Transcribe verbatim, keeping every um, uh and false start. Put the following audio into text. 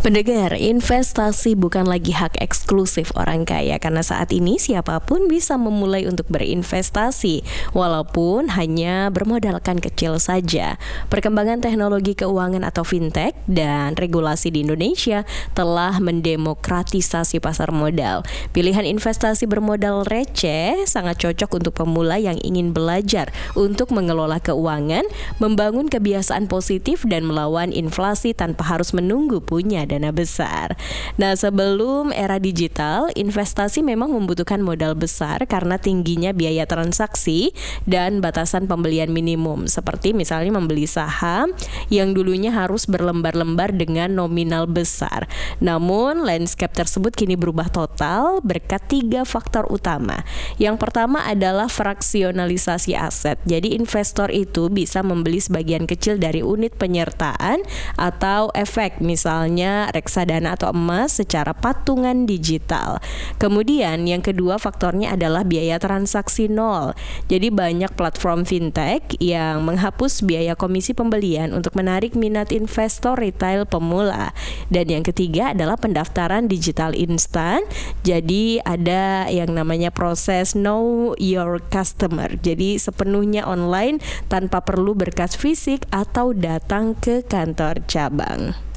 Pendengar, investasi bukan lagi hak eksklusif orang kaya karena saat ini siapapun bisa memulai untuk berinvestasi walaupun hanya bermodalkan kecil saja. Perkembangan teknologi keuangan atau fintech dan regulasi di Indonesia telah mendemokratisasi pasar modal. Pilihan investasi bermodal receh sangat cocok untuk pemula yang ingin belajar untuk mengelola keuangan, membangun kebiasaan positif dan melawan inflasi tanpa harus menunggu punya dana besar. Nah, sebelum era digital, investasi memang membutuhkan modal besar karena tingginya biaya transaksi dan batasan pembelian minimum. Seperti misalnya membeli saham yang dulunya harus berlembar-lembar dengan nominal besar. Namun, landscape tersebut kini berubah total berkat tiga faktor utama. Yang pertama adalah fraksionalisasi aset. Jadi, investor itu bisa membeli sebagian kecil dari unit penyertaan atau efek, misalnya reksadana atau emas secara patungan digital. Kemudian yang kedua faktornya adalah biaya transaksi nol. Jadi banyak platform fintech yang menghapus biaya komisi pembelian untuk menarik minat investor retail pemula. Dan yang ketiga adalah pendaftaran digital instan. Jadi ada yang namanya proses know your customer. Jadi sepenuhnya online tanpa perlu berkas fisik atau datang ke kantor cabang.